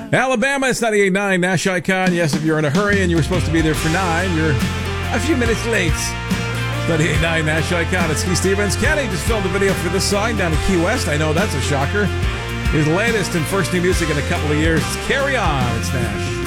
Alabama, it's 98.9 Nash Icon. Yes, if you're in a hurry and you were supposed to be there for 9, you're a few minutes late. It's 98.9 Nash Icon. It's Keith Stevens. Kenny just filmed a video for this song down in Key West. I know that's a shocker. His latest and first new music in a couple of years. Carry On. It's Nash.